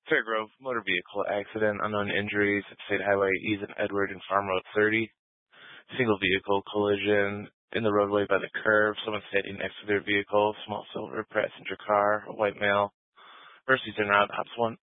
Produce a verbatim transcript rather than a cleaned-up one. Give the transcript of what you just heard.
Fairgrove, motor vehicle accident, unknown injuries at State Highway East and Edward and Farm Road thirty. Single vehicle collision in the roadway by the curve. Someone standing next to their vehicle. Small silver passenger car. A white male. Mercies en route. Ops one